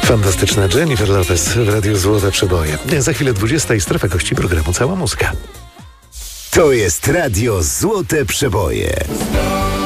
Fantastyczna Jennifer Lopez w Radiu Złote Przeboje. Za chwilę 20 i strefa gości programu Cała Muzyka. To jest Radio Złote Przeboje.